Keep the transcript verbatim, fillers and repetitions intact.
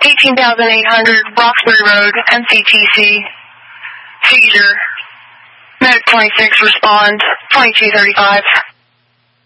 eighteen thousand eight hundred, Roxbury Road, M C T C. Seizure. Medic twenty-six responds, twenty-two thirty-five.